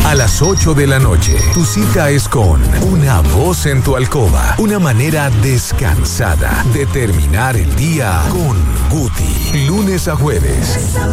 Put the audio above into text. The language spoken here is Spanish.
a las 8 de la noche. Tu cita es con Una Voz en tu Alcoba. Una manera descansada de terminar el día con Guti. Lunes a jueves.